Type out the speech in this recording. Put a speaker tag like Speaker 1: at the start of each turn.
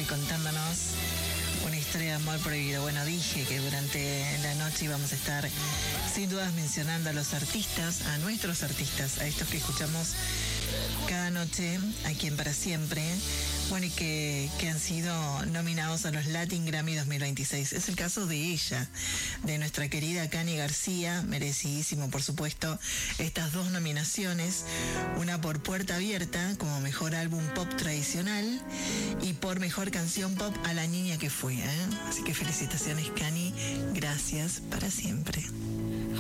Speaker 1: y contándonos una historia de amor prohibido. Bueno, dije que durante la noche íbamos a estar sin dudas mencionando a los artistas, a nuestros artistas, a estos que escuchamos cada noche aquí en Para Siempre, bueno, y que han sido nominados a los Latin Grammy 2026. Es el caso de ella, de nuestra querida Cani García, merecidísimo, por supuesto, estas dos nominaciones, una por Puerta Abierta, como mejor álbum pop tradicional, y por mejor canción pop A la niña que fue, ¿eh? Así que felicitaciones, Cani, gracias para siempre.